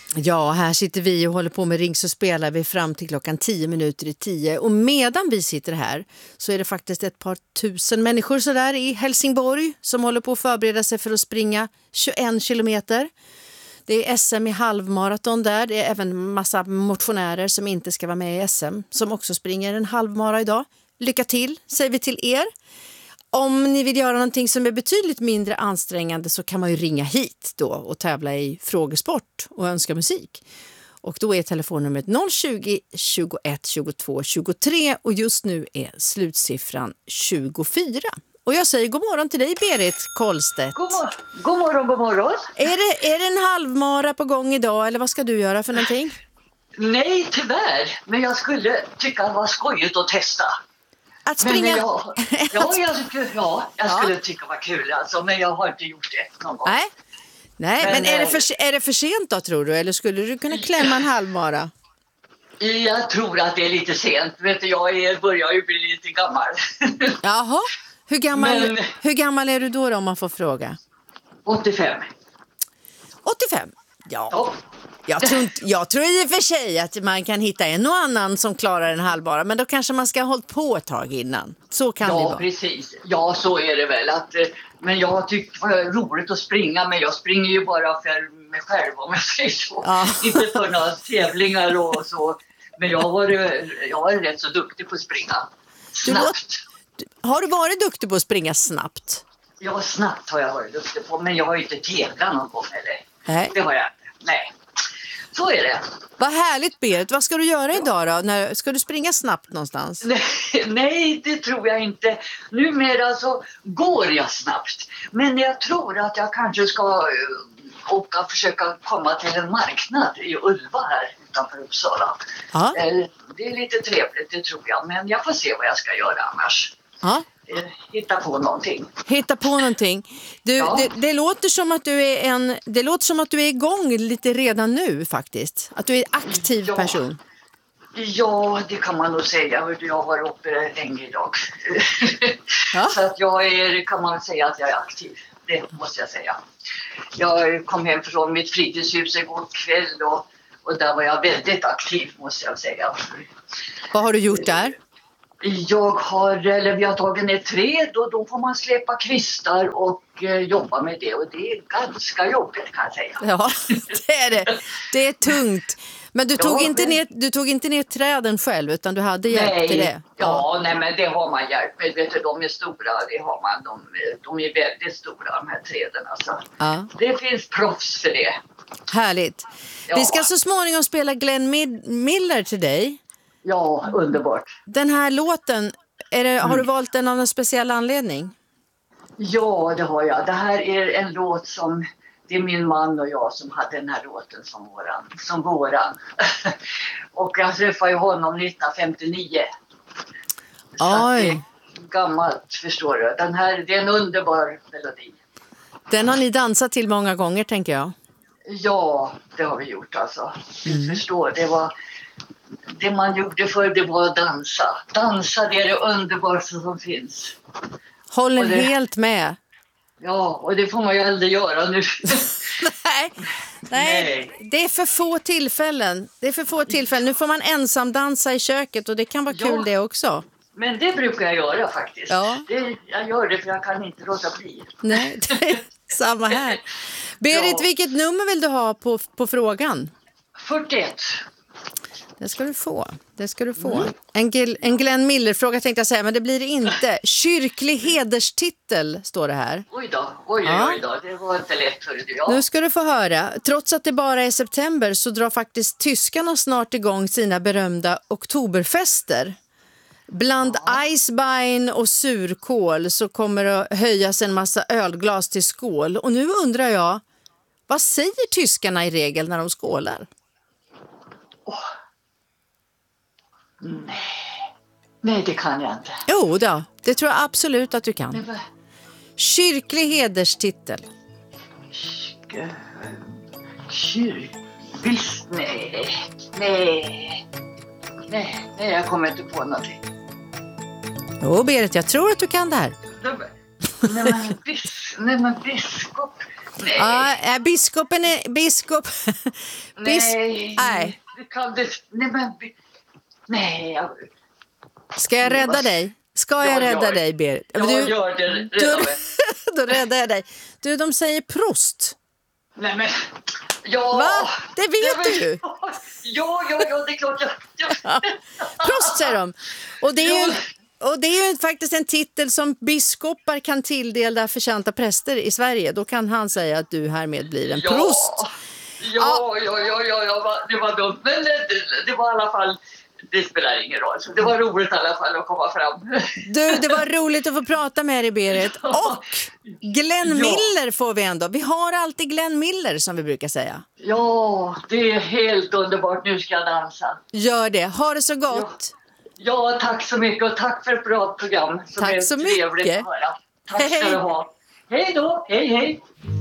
Ja, här sitter vi och håller på med Ring så spelar vi fram till klockan 10:10. Och medan vi sitter här så är det faktiskt ett par tusen människor så där i Helsingborg som håller på att förbereda sig för att springa 21 kilometer. Det är SM i halvmaraton där. Det är även massa motionärer som inte ska vara med i SM som också springer en halvmara idag. Lycka till, säger vi till er. Om ni vill göra någonting som är betydligt mindre ansträngande så kan man ju ringa hit då och tävla i frågesport och önska musik. Och då är telefonnumret 020 21 22 23 och just nu är slutsiffran 24. Och jag säger god morgon till dig Berit Kollstedt. God morgon. Är det en halvmara på gång idag eller vad ska du göra för någonting? Nej, tyvärr. Men jag skulle tycka det var skojigt att testa. Att springa? Jag skulle tycka det var kul alltså, men jag har inte gjort det någon gång. Nej, men är det för sent då tror du? Eller skulle du kunna klämma en halvmara? Jag tror att det är lite sent. Vet du, jag börjar ju bli lite gammal. Jaha, hur gammal är du då om man får fråga? 85. 85? Ja. Jag tror i och för sig att man kan hitta en och annan som klarar en halvmara, men då kanske man ska ha hållit på ett tag innan. Så kan det vara. Ja, precis. Ja, så är det väl. Men jag tyckte det var roligt att springa, men jag springer ju bara för mig själv om jag säger så. Ja. Inte för några tävlingar och så. Men jag var rätt så duktig på att springa snabbt. Har du varit duktig på att springa snabbt? Ja, snabbt har jag varit duktig på, men jag har ju inte tävlat någon gång eller. Nej. Det har jag inte. Nej. Så är det. Vad härligt Berit. Vad ska du göra idag då? Ska du springa snabbt någonstans? Nej, det tror jag inte. Numera så går jag snabbt. Men jag tror att jag kanske ska försöka komma till en marknad i Ulva här utanför Uppsala. Ja. Det är lite trevligt, det tror jag. Men jag får se vad jag ska göra annars. Ja. Hitta på någonting. Det låter som att du är igång lite redan nu faktiskt. Att du är en aktiv person. Ja, det kan man nog säga. Jag har varit uppe länge idag. Ja. Så att kan man säga att jag är aktiv. Det måste jag säga. Jag kom hem från mitt fritidshus igår kväll och där var jag väldigt aktiv måste jag säga. Vad har du gjort där? Vi har tagit ner träd och då får man släpa kvistar och jobba med det. Och det är ganska jobbigt kan jag säga. Ja, det är det. Det är tungt. Men du tog inte ner träden själv utan du hade hjälp till det? Nej men det har man hjälp. Vet du, de är stora, det har man. De är väldigt stora de här träden alltså. Ja. Det finns proffs för det. Härligt. Ja. Vi ska så småningom spela Glenn Miller till dig. Ja, underbart. Den här låten, har du valt den av någon speciell anledning? Ja, det har jag. Det här är en låt som, det är min man och jag som hade den här låten som våran. Och jag träffade ju honom 1959. Oj. Gammalt, förstår du. Det är en underbar melodi. Den har ni dansat till många gånger, tänker jag. Ja, det har vi gjort alltså. Du förstår, det man gjorde förr, det var att dansa. Dansa, det är det underbaraste som finns. Håller helt med. Ja, och det får man ju aldrig göra nu. Nej, det är för få tillfällen. Nu får man ensam dansa i köket och det kan vara kul det också. Men det brukar jag göra faktiskt. Ja. Jag gör det för jag kan inte låta bli. Nej, det är samma här. Berit, vilket nummer vill du ha på frågan? 41. Det ska du få. En Glenn Miller-fråga tänkte jag säga, men det blir det inte. Kyrklig hederstitel står det här. Oj då. Det var inte lätt för dig. Ja. Nu ska du få höra. Trots att det bara är september så drar faktiskt tyskarna snart igång sina berömda oktoberfester. Bland Eisbein och surkål så kommer det att höjas en massa ölglas till skål. Och nu undrar jag, vad säger tyskarna i regel när de skålar? Nej, det kan jag inte. Jo då, det tror jag absolut att du kan. Kyrklig hederstitel. Nej, jag kommer inte på någonting. Jo, Berit, jag tror att du kan det här. Nej, men biskop. Nej. Biskopen är biskop. Nej. Du kan det. Nej, men... Nej. Ska jag rädda dig? Ska jag rädda dig, Berit? Jag gör det. Då räddar jag dig. Du, de säger prost. Nej, men... Ja. Va? Det vet du ju. Ja, det är klart. Prost, säger de. Och det är ju faktiskt en titel som biskopar kan tilldela förtjänta präster i Sverige. Då kan han säga att du härmed blir en prost. Ja, det var dumt. Men det var i alla fall... Det spelar ingen roll. Så det var roligt i alla fall att komma fram. Du, det var roligt att få prata med dig, Berit. Och Glenn Miller får vi ändå. Vi har alltid Glenn Miller, som vi brukar säga. Ja, det är helt underbart. Nu ska jag dansa. Gör det. Ha det så gott. Ja, tack så mycket. Och tack för ett bra program. Tack så mycket. Trevligt att höra. Tack ska du ha. Hej då. Hej.